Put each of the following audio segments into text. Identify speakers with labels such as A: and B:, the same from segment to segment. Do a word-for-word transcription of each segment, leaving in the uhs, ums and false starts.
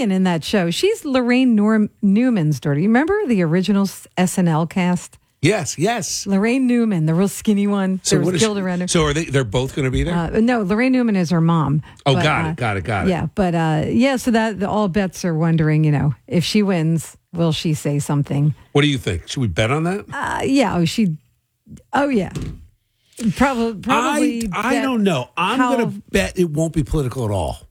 A: comedian in that show. She's Lorraine Norm- Newman's daughter. You remember the original S N L cast?
B: Yes, yes.
A: Lorraine Newman, the real skinny one.
B: So
A: there
B: what
A: was
B: is
A: Gilda Radner.
B: So are they? They're both going to be there?
A: Uh, no, Lorraine Newman is her mom.
B: oh,
A: but,
B: got
A: uh,
B: it, got it, got it.
A: Yeah, but uh, yeah. So that the, all bets are wondering, you know, if she wins, will she say something?
B: What do you think? Should we bet on that?
A: Uh, yeah. Oh, she. Oh, yeah. Probably. Probably.
B: I, I don't know. I'm
A: how-
B: going to bet it won't be political at all.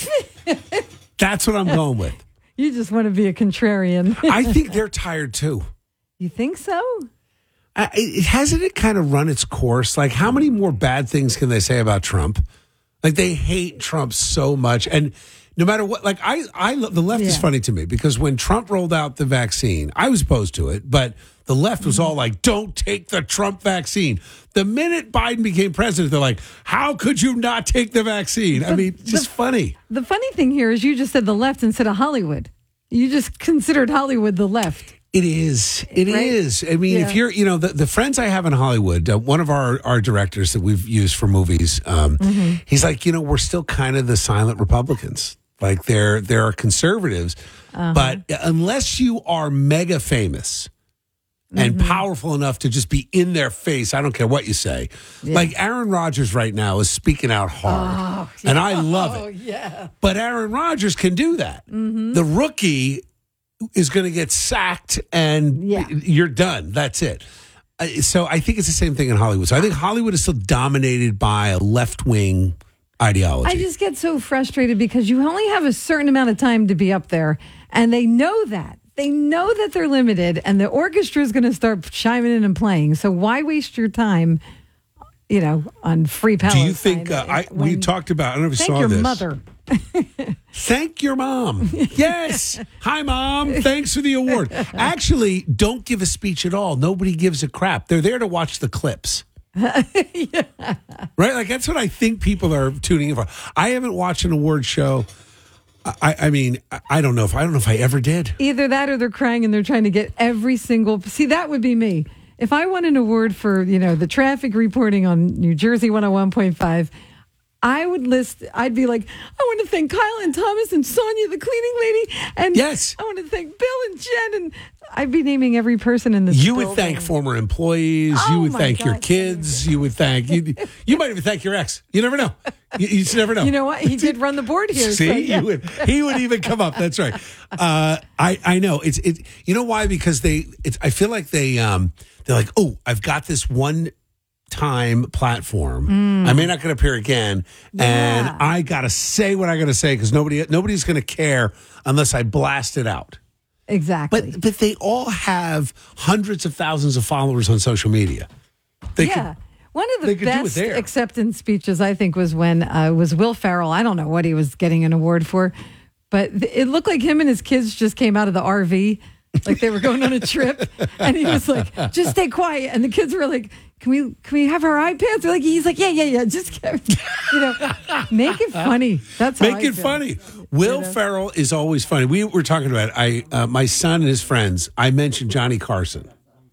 B: That's what I'm going with.
A: You just want to be a contrarian.
B: I think they're tired too.
A: You think so?
B: I, it hasn't it kind of run its course? Like, how many more bad things can they say about Trump? Like, they hate Trump so much, and no matter what, like I, I, the left is
A: Yeah.
B: funny to me because when Trump rolled out the vaccine, I was opposed to it, but the left was all like, "Don't take the Trump vaccine." The minute Biden became president, they're like, "How could you not take the vaccine?" I mean, just funny.
A: The funny thing here is you just said the left instead of Hollywood. You just considered Hollywood the left.
B: It is. It
A: Right?
B: is. I mean,
A: Yeah.
B: if you're, you know, the, the friends I have in Hollywood, uh, one of our, our directors that we've used for movies, um,
A: Mm-hmm.
B: he's like, you know, we're still kind of the silent Republicans. Like, there, there are conservatives,
A: Uh-huh.
B: but unless you are mega famous and
A: Mm-hmm.
B: powerful enough to just be in their face, I don't care what you say. Like Aaron Rodgers right now is speaking out hard, and I love it.
A: Oh, yeah.
B: But Aaron Rodgers can do that.
A: Mm-hmm.
B: The rookie is going to get sacked and
A: Yeah.
B: you're done. That's it. Uh, So I think it's the same thing in Hollywood. So I think Hollywood is still dominated by a left wing ideology.
A: I just get so frustrated because you only have a certain amount of time to be up there, and they know that. They know that they're limited, and the orchestra is going to start chiming in and playing. So why waste your time, you know, on free
B: Do
A: Palestine?
B: you think uh, I we
A: when-
B: talked about? I don't know if you
A: Thank
B: saw
A: your
B: this.
A: mother.
B: Thank your mom. Yes. Hi, mom. Thanks for the award. Actually, don't give a speech at all. Nobody gives a crap. They're there to watch the clips. Yeah. Right? Like, that's what I think people are tuning in for. I haven't watched an award show. I, I mean, I- I don't know if I don't know if I ever did.
A: Either that or they're crying and they're trying to get every single. See, that would be me. If I won an award for, you know, the traffic reporting on New Jersey one oh one point five, I would list, I'd be like, I want to thank Kyle and Thomas and Sonia, the cleaning lady. And
B: Yes.
A: I want to thank Bill and Jen. And I'd be naming every person in this
B: You would
A: building.
B: thank former employees.
A: Oh,
B: you would
A: my
B: thank your
A: God.
B: kids. You would thank you. You might even thank your ex. You never know. You, you just never know.
A: You know what? He did run the board here.
B: See,
A: so, yeah.
B: he would he would even come up. That's right. Uh, I I know it's it. You know why? Because they. It's. I feel like they. Um. They're like, oh, I've got this one time platform. I may not get up here again, and
A: Yeah.
B: I got to say what I got to say because nobody nobody's going to care unless I blast it out.
A: Exactly.
B: But but they all have hundreds of thousands of followers on social media. They
A: yeah.
B: could,
A: One of
B: they
A: the
B: could do it
A: best
B: there.
A: acceptance speeches, I think, was when uh, was Will Ferrell. I don't know what he was getting an award for, but th- it looked like him and his kids just came out of the R V, like they were going on a trip, and he was like, "Just stay quiet," and the kids were like, "Can we can we have our iPads?" They're like, he's like, "Yeah, yeah, yeah, just you know, make it funny." That's how
B: Make
A: I
B: it
A: feel.
B: funny. Will Ferrell is always funny. We were talking about it. I uh, my son and his friends. I mentioned Johnny Carson,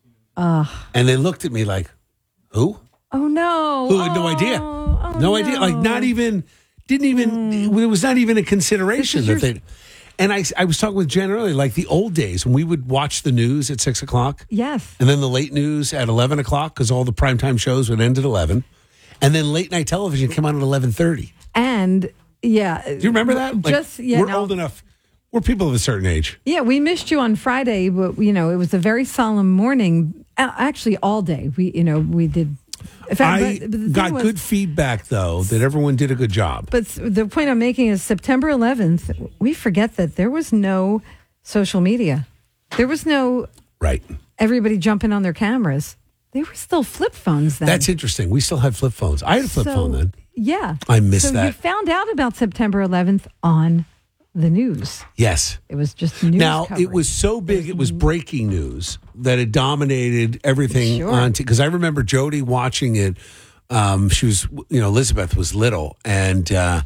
A: Uh,
B: and they looked at me like, "Who?
A: oh no!
B: Who had no
A: Oh,
B: idea?
A: oh,
B: no, idea. Like not even didn't even. It was not even a consideration
A: This
B: that
A: is your-
B: they." And I I was talking with Jen earlier, like the old days when we would watch the news at six o'clock,
A: Yes.
B: and then the late news at eleven o'clock because all the primetime shows would end at eleven, and then late night television came on at eleven thirty.
A: And yeah,
B: Do you remember that? Like,
A: Just yeah,
B: we're
A: no.
B: old enough. We're people of a certain age.
A: Yeah, we missed you on Friday, but you know it was a very solemn morning. Uh, Actually, all day we, you know, we did. In fact,
B: I
A: but- but the thing
B: got
A: was-
B: good feedback though that everyone did a good job.
A: But s- the point I'm making is September eleventh. We forget that there was no social media. There was no
B: Right.
A: everybody jumping on their cameras. They were still flip phones then.
B: That's interesting. We still had flip phones. I had a flip
A: So,
B: phone then.
A: Yeah,
B: I missed
A: so
B: that.
A: you found out about September eleventh on the news.
B: Yes.
A: It was just news.
B: Now
A: coverage.
B: it was so big, it was breaking news that it dominated everything
A: Sure.
B: on. Because I remember Jody watching it. Um, she was, you know, Elizabeth was little, and uh,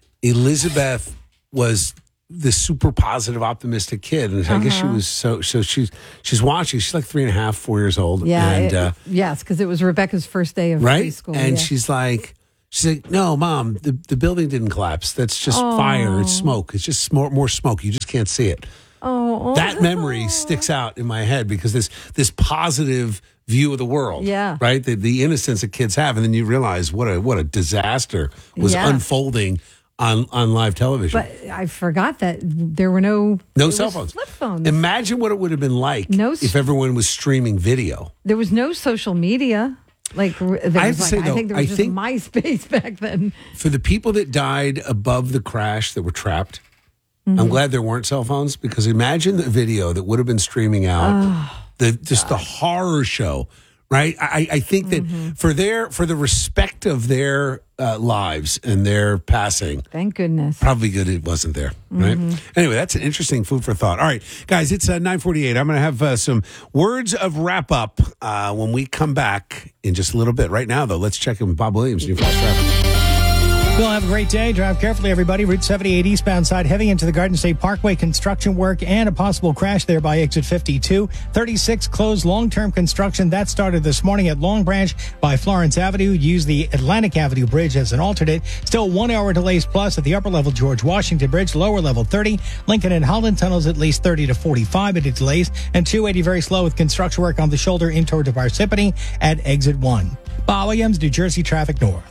B: Elizabeth was this super positive, optimistic kid, and I guess she was so. So she's she's watching. She's like three and a half, four years old.
A: Yeah,
B: and
A: it-
B: uh,
A: yes, because it was Rebecca's first day of
B: right,
A: preschool.
B: and
A: yeah.
B: she's like, She's like, no, Mom, the, the building didn't collapse. That's just
A: Oh.
B: fire. It's smoke. It's just more, more smoke. You just can't see it.
A: Oh,
B: That memory sticks out in my head because this this positive view of the world,
A: Yeah.
B: right? The, the innocence that kids have, and then you realize what a what a disaster was
A: Yeah.
B: unfolding on, on live television.
A: But I forgot that there were no
B: no
A: there
B: cell
A: was
B: phones.
A: flip phones.
B: Imagine what it would have been like
A: No s-
B: if everyone was streaming video.
A: There was no social media. Like r- there
B: I have
A: was
B: to
A: like,
B: say,
A: I
B: though,
A: think there was
B: I
A: just
B: think-
A: MySpace back then.
B: For the people that died above the crash that were trapped,
A: Mm-hmm.
B: I'm glad there weren't cell phones because imagine the video that would have been streaming out,
A: Oh,
B: the just the horror show, right? I, I think that
A: Mm-hmm.
B: for their for the respect of their uh, lives and their passing,
A: Thank goodness.
B: probably good it wasn't there, right?
A: Mm-hmm.
B: Anyway, that's an interesting food for thought. All right, guys, it's uh, nine forty-eight. I'm going to have uh, some words of wrap up uh, when we come back in just a little bit. Right now, though, let's check in with Bob Williams. New Flash Traffic.
C: We'll have a great day. Drive carefully, everybody. Route seventy-eight eastbound side, heavy into the Garden State Parkway. Construction work and a possible crash there by exit fifty-two. thirty-six closed long-term construction. That started this morning at Long Branch by Florence Avenue. Use the Atlantic Avenue Bridge as an alternate. Still one hour delays plus at the upper level George Washington Bridge, lower level thirty. Lincoln and Holland tunnels at least thirty to forty-five minute delays. And two eighty very slow with construction work on the shoulder in toward Parsippany at exit one. Bob Williams, New Jersey Traffic North.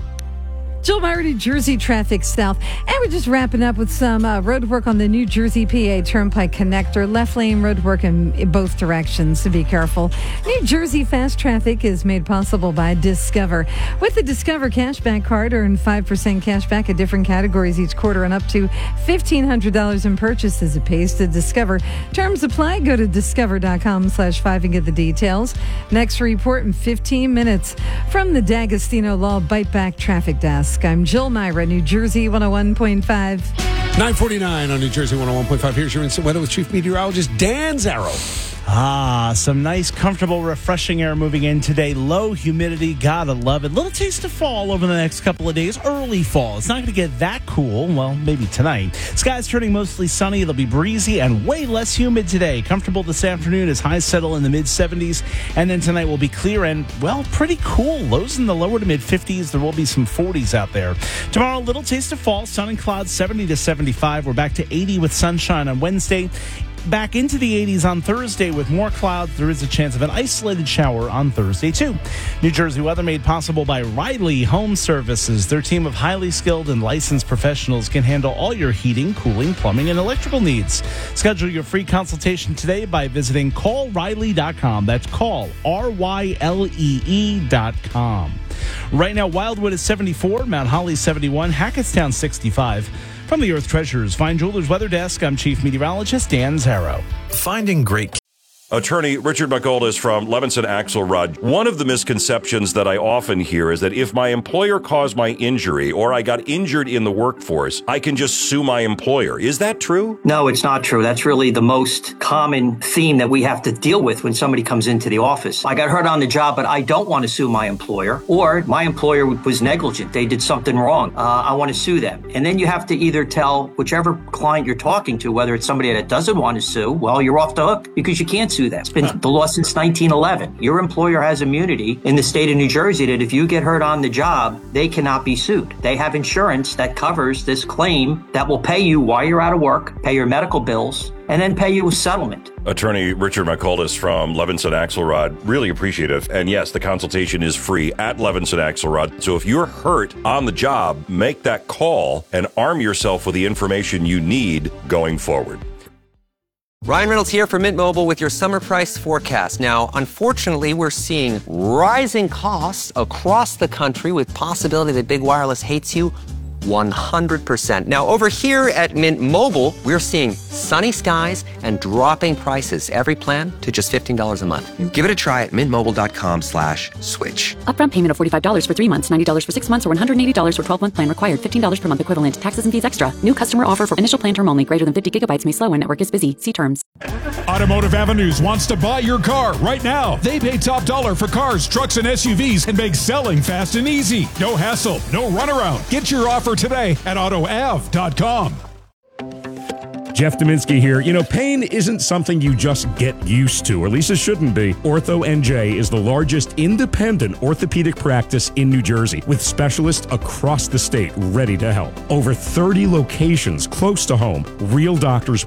A: Jill Meyer, New Jersey traffic south. And we're just wrapping up with some uh, road work on the New Jersey P A Turnpike connector. Left lane road work in, in both directions, so be careful. New Jersey fast traffic is made possible by Discover. With the Discover cashback card, earn five percent cash back at different categories each quarter and up to fifteen hundred dollars in purchases. It pays to Discover. Terms apply. Go to discover.com slash five and get the details. Next report in fifteen minutes from the D'Agostino Law Bite Back Traffic Desk. I'm Jill Myra, New Jersey one oh one point five.
B: nine forty-nine on New Jersey one oh one point five. Here's your instant weather with Chief Meteorologist Dan Zarrow.
D: Ah, some nice, comfortable, refreshing air moving in today. Low humidity, gotta love it. Little taste of fall over the next couple of days. Early fall. It's not going to get that cool. Well, maybe tonight. Skies turning mostly sunny. It'll be breezy and way less humid today. Comfortable this afternoon as highs settle in the mid seventies. And then tonight will be clear and, well, pretty cool. Lows in the lower to mid fifties. There will be some forties out there. Tomorrow, little taste of fall. Sun and clouds, seventy to seventy-five. We're back to eighty with sunshine on Wednesday. Back into the eighties on Thursday with more clouds. There is a chance of an isolated shower on Thursday, too. New Jersey weather made possible by Riley Home Services. Their team of highly skilled and licensed professionals can handle all your heating, cooling, plumbing, and electrical needs. Schedule your free consultation today by visiting call riley dot com. That's call, R Y L E E dot com. Right now, Wildwood is seventy-four, Mount Holly seventy-one, Hackettstown sixty-five. From the Earth Treasures Fine Jewelers Weather Desk, I'm Chief Meteorologist Dan Zarrow.
E: Finding great.
F: Attorney Richard McGoldis from Levinson Axelrod. One of the misconceptions that I often hear is that if my employer caused my injury or I got injured in the workforce, I can just sue my employer. Is that true?
G: No, it's not true. That's really the most common theme that we have to deal with when somebody comes into the office. I got hurt on the job, but I don't want to sue my employer, or my employer was negligent. They did something wrong. Uh, I want to sue them. And then you have to either tell whichever client you're talking to, whether it's somebody that doesn't want to sue, well, you're off the hook because you can't sue them. It's been the law since nineteen eleven. Your employer has immunity in the state of New Jersey that if you get hurt on the job, they cannot be sued. They have insurance that covers this claim that will pay you while you're out of work, pay your medical bills, and then pay you a settlement.
F: Attorney Richard McGoldis from Levinson Axelrod, really appreciative. And yes, the consultation is free at Levinson Axelrod. So if you're hurt on the job, make that call and arm yourself with the information you need going forward.
H: Ryan Reynolds here for Mint Mobile with your summer price forecast. Now, unfortunately, we're seeing rising costs across the country with possibility that big wireless hates you one hundred percent. Now, over here at Mint Mobile, we're seeing sunny skies and dropping prices. Every plan to just fifteen dollars a month. Give it a try at mintmobile.com slash switch.
I: Upfront payment of forty-five dollars for three months, ninety dollars for six months, or one hundred eighty dollars for twelve-month plan required. fifteen dollars per month equivalent. Taxes and fees extra. New customer offer for initial plan term only. Greater than fifty gigabytes may slow when network is busy. See terms.
J: Automotive Avenues wants to buy your car right now. They pay top dollar for cars, trucks, and S U Vs and make selling fast and easy. No hassle, no runaround. Get your offer today at auto av dot com.
E: Jeff Dominski here. You know, pain isn't something you just get used to, or at least it shouldn't be. Ortho N J is the largest independent orthopedic practice in New Jersey, with specialists across the state ready to help. Over thirty locations close to home, real doctors